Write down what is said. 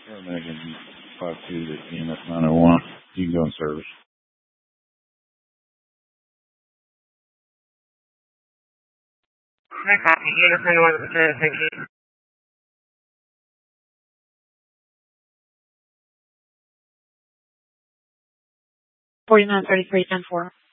Megan 52 to EMS 901. You can go in service. I copy. EMS 901, thank you. 4933 10-4.